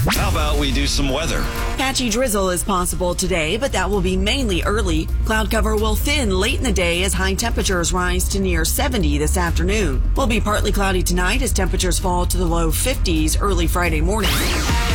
How about we do some weather? Patchy drizzle is possible today, but that will be mainly early. Cloud cover will thin late in the day as high temperatures rise to near 70 this afternoon. Will be partly cloudy tonight as temperatures fall to the low 50s early Friday morning.